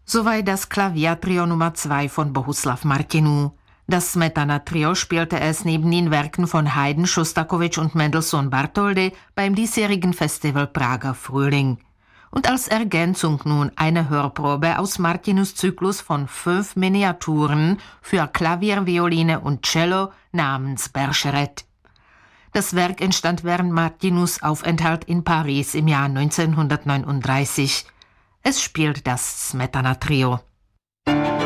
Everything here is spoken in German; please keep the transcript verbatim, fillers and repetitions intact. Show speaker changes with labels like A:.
A: Soweit das Klaviertrio Nummer zwei von Bohuslav Martinů. Das Smetana-Trio spielte es neben den Werken von Haydn, Schostakowitsch und Mendelssohn-Bartholdy beim diesjährigen Festival Prager Frühling. Und als Ergänzung nun eine Hörprobe aus Martinus Zyklus von fünf Miniaturen für Klavier, Violine und Cello namens Bergeret. Das Werk entstand während Martinus' Aufenthalt in Paris im Jahr neunzehnhundertneununddreißig. Es spielt das Smetana-Trio.